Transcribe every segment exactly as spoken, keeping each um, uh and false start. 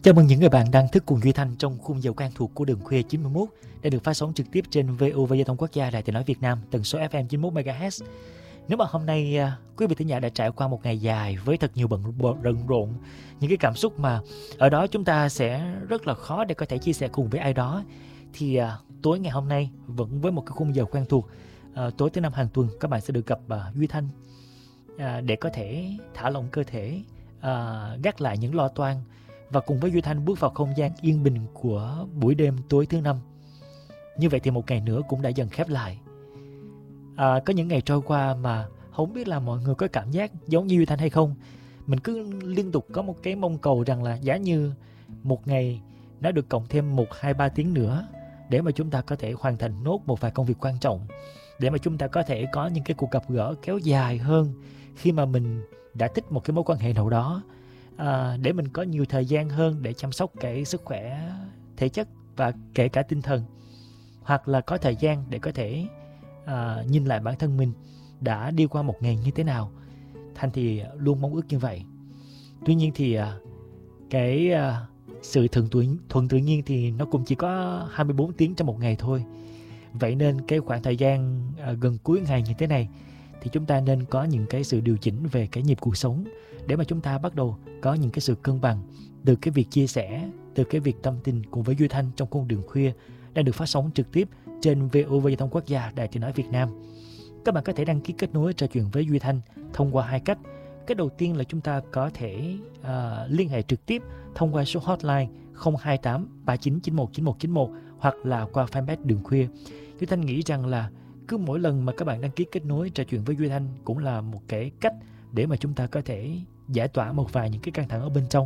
Chào mừng những người bạn đang thức cùng Duy Thanh trong khung giờ quen thuộc của Đường Khuya chín mươi mốt đã được phát sóng trực tiếp trên vê o vê Giao thông Quốc gia Đài Tiếng nói Việt Nam, tần số ép em chín mươi mốt mê ga héc. Nếu mà hôm nay quý vị thính giả đã trải qua một ngày dài với thật nhiều bận rộn rộn, những cái cảm xúc mà ở đó chúng ta sẽ rất là khó để có thể chia sẻ cùng với ai đó, thì uh, tối ngày hôm nay vẫn với một cái khung giờ quen thuộc, uh, tối thứ năm hàng tuần các bạn sẽ được gặp uh, Duy Thanh uh, để có thể thả lỏng cơ thể, uh, gác lại những lo toan và cùng với Duy Thanh bước vào không gian yên bình của buổi đêm tối thứ năm. Như vậy thì một ngày nữa cũng đã dần khép lại. À, có những ngày trôi qua mà không biết là mọi người có cảm giác giống như Duy Thanh hay không. Mình cứ liên tục có một cái mong cầu rằng là giả như một ngày nó được cộng thêm một, hai, ba tiếng nữa để mà chúng ta có thể hoàn thành nốt một vài công việc quan trọng, để mà chúng ta có thể có những cái cuộc gặp gỡ kéo dài hơn khi mà mình đã thích một cái mối quan hệ nào đó. À, để mình có nhiều thời gian hơn để chăm sóc cái sức khỏe thể chất và kể cả tinh thần, hoặc là có thời gian để có thể à, nhìn lại bản thân mình đã đi qua một ngày như thế nào. Thanh thì luôn mong ước như vậy. Tuy nhiên thì à, cái à, sự thuận tự, thuận tự nhiên thì nó cũng chỉ có hai mươi bốn tiếng trong một ngày thôi. Vậy nên cái khoảng thời gian à, gần cuối ngày như thế này thì chúng ta nên có những cái sự điều chỉnh về cái nhịp cuộc sống để mà chúng ta bắt đầu có những cái sự cân bằng từ cái việc chia sẻ, từ cái việc tâm tình cùng với Duy Thanh trong con đường khuya đang được phát sóng trực tiếp trên vê o vê Giao thông Quốc gia Đài Tiếng nói Việt Nam. Các bạn có thể đăng ký kết nối trò chuyện với Duy Thanh thông qua hai cách. Cái đầu tiên là chúng ta có thể uh, liên hệ trực tiếp thông qua số hotline không hai tám ba chín chín một chín một chín một hoặc là qua fanpage Đường Khuya. Duy Thanh nghĩ rằng là cứ mỗi lần mà các bạn đăng ký kết nối trò chuyện với Duy Thanh cũng là một cái cách để mà chúng ta có thể giải tỏa một vài những cái căng thẳng ở bên trong.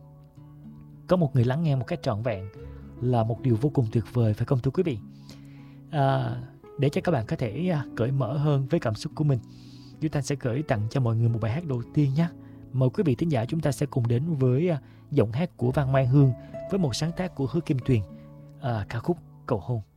Có một người lắng nghe một cách trọn vẹn là một điều vô cùng tuyệt vời, phải không thưa quý vị? À, để cho các bạn có thể à, cởi mở hơn với cảm xúc của mình, Duy Thanh sẽ gửi tặng cho mọi người một bài hát đầu tiên nhé. Mời quý vị thính giả chúng ta sẽ cùng đến với à, giọng hát của Văn Mai Hương với một sáng tác của Hứa Kim Tuyền, à, ca khúc Cầu Hôn.